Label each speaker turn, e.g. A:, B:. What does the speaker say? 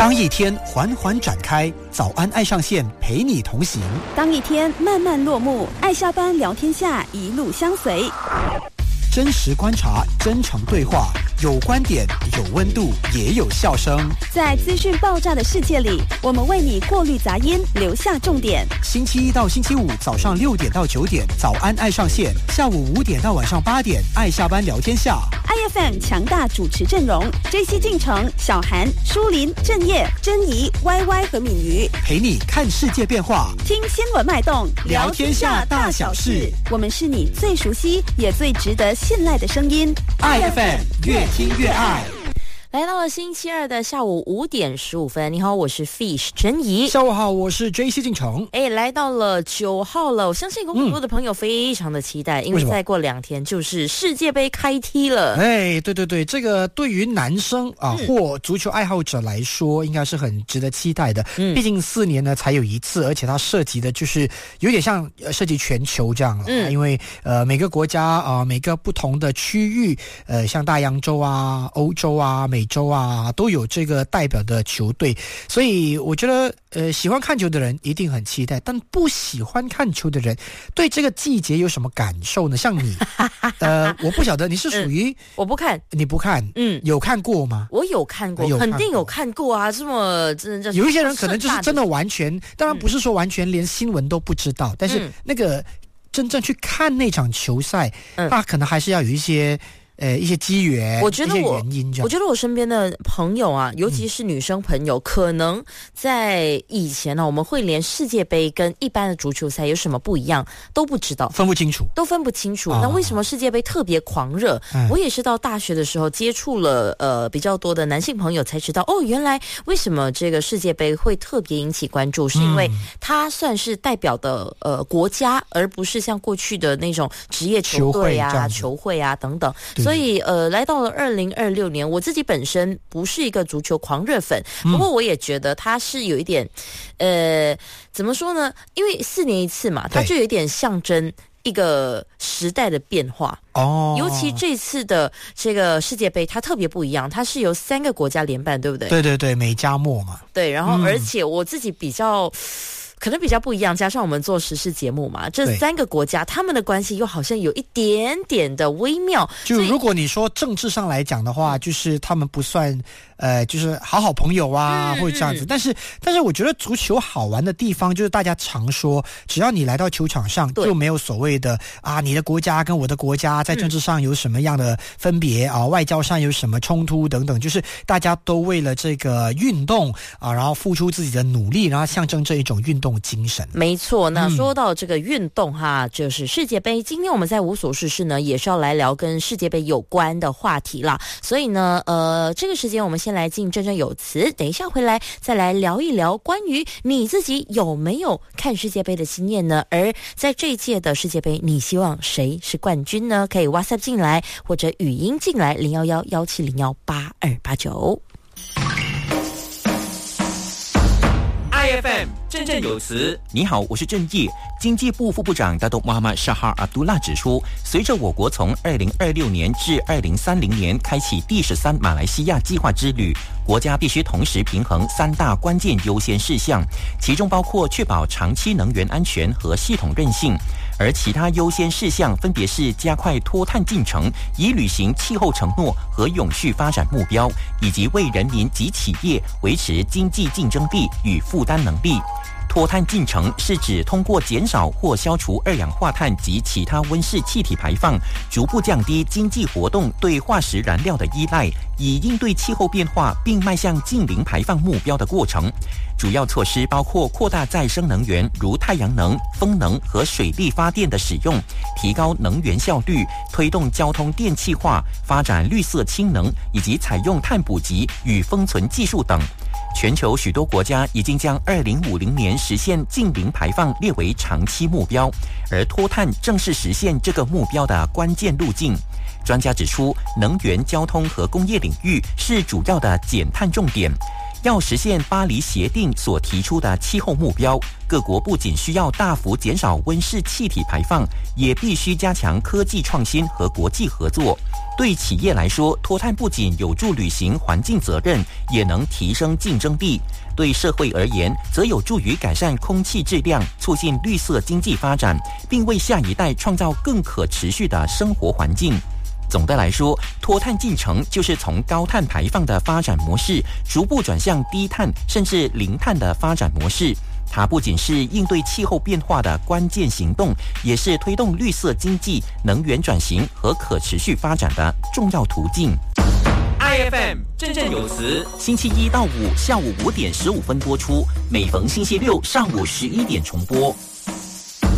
A: 当一天缓缓展开，早安爱上线陪你同行；
B: 当一天慢慢落幕，爱下班聊天下一路相随。
A: 真实观察，真诚对话，有观点，有温度，也有笑声。
B: 在资讯爆炸的世界里，我们为你过滤杂音，留下重点。
A: 星期一到星期五早上6点到9点，早安爱上线；下午5点到晚上8点，爱下班聊天下。
B: IFM 强大主持阵容 ：JC 进城、小韩、舒林、郑业、珍怡、YY 和敏瑜，
A: 陪你看世界变化，
B: 听新闻脉动，
A: 聊天下大小事。
B: 我们是你最熟悉也最值得信赖的声音。
A: IFM 越听越爱。
C: 来到了星期二的下午5点15分，你好，我是 Fish 珍怡。
A: 下午好，我是 JC 进城。
C: 来到了9号了，我相信很多的朋友非常的期待，因为再过2天就是世界杯开踢了。
A: 对，这个对于男生或足球爱好者来说，应该是很值得期待的。毕竟4年呢才有一次，而且它涉及的就是有点像涉及全球这样了。因为每个国家每个不同的区域，像大洋洲啊、欧洲啊、美洲啊，都有这个代表的球队，所以我觉得喜欢看球的人一定很期待，但不喜欢看球的人对这个季节有什么感受呢？像你我不晓得你是属于
C: 我不看，
A: 你不看，有看过吗？
C: 我有看过，肯定有看过啊，这么真的
A: 有一些人可能就是真的完全，当然不是说完全连新闻都不知道，但是那个真正去看那场球赛，他可能还是要有一些机缘，
C: 我觉得
A: 一些原因这样。
C: 我觉得我身边的朋友啊，尤其是女生朋友，可能在以前呢，我们会连世界杯跟一般的足球赛有什么不一样都不知道，
A: 分不清楚。
C: 那为什么世界杯特别狂热？我也是到大学的时候接触了比较多的男性朋友才知道，原来为什么这个世界杯会特别引起关注，是因为它算是代表的国家，而不是像过去的那种职业球队啊、球会啊等等。所以来到了2026年，我自己本身不是一个足球狂热粉，不过我也觉得它是有一点怎么说呢？因为4年一次嘛，它就有一点象征一个时代的变化。尤其这次的这个世界杯它特别不一样，它是由3个国家联办，对不对？
A: 对，美加墨嘛。对，
C: 然后而且我自己可能比较不一样，加上我们做时事节目嘛，这3个国家他们的关系又好像有一点点的微妙。
A: 就如果你说政治上来讲的话，就是他们不算就是好朋友啊，或者这样子。但是我觉得足球好玩的地方就是大家常说，只要你来到球场上，就没有所谓的你的国家跟我的国家在政治上有什么样的分别外交上有什么冲突等等，就是大家都为了这个运动然后付出自己的努力，然后象征这一种运动精神。没
C: 错，那说到这个运动就是世界杯。今天我们在无所事事呢，也是要来聊跟世界杯有关的话题啦。所以呢，这个时间我们先来进真正有词，等一下回来再来聊一聊关于你自己有没有看世界杯的经验呢？而在这一届的世界杯，你希望谁是冠军呢？可以 WhatsApp 进来或者语音进来011-1701-8289。
D: IFM 真正有词。你好，我是郑毅。经济部副部长大都穆罕默沙哈阿卜杜拉指出，随着我国从2026年至2030年开启第13马来西亚计划之旅，国家必须同时平衡3大关键优先事项，其中包括确保长期能源安全和系统韧性。而其他优先事项分别是加快脱碳进程，以履行气候承诺和永续发展目标，以及为人民及企业维持经济竞争力与负担能力。脱碳进程是指通过减少或消除二氧化碳及其他温室气体排放，逐步降低经济活动对化石燃料的依赖，以应对气候变化并迈向净零排放目标的过程。主要措施包括扩大再生能源，如太阳能、风能和水力发电的使用，提高能源效率，推动交通电气化，发展绿色氢能，以及采用碳捕集与封存技术等。全球许多国家已经将2050年实现净零排放列为长期目标，而脱碳正是实现这个目标的关键路径。专家指出，能源、交通和工业领域是主要的减碳重点。 要实现巴黎协定所提出的气候目标，各国不仅需要大幅减少温室气体排放，也必须加强科技创新和国际合作。对企业来说，脱碳不仅有助履行环境责任，也能提升竞争力。对社会而言，则有助于改善空气质量，促进绿色经济发展，并为下一代创造更可持续的生活环境。总的来说，脱碳进程就是从高碳排放的发展模式，逐步转向低碳甚至零碳的发展模式。它不仅是应对气候变化的关键行动，也是推动绿色经济、能源转型和可持续发展的重要途径。IFM 振振有词，星期一到五下午5点15分播出，每逢星期六上午11点重播。